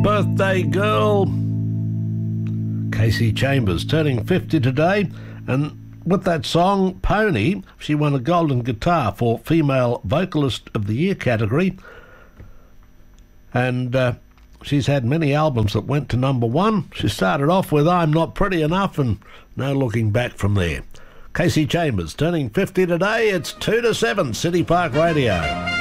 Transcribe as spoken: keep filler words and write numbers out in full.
birthday girl. Casey Chambers turning fifty today, and with that song, Pony, she won a Golden Guitar for Female Vocalist of the Year category, and uh, she's had many albums that went to number one. She started off with I'm Not Pretty Enough, and no looking back from there. Casey Chambers turning fifty today. It's two to seven, City Park Radio.